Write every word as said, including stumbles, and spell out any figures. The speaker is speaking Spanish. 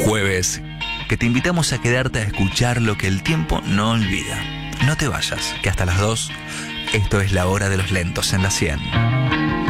jueves que te invitamos a quedarte a escuchar lo que el tiempo no olvida. No te vayas, que hasta las dos, esto es La Hora de los Lentos en la cien.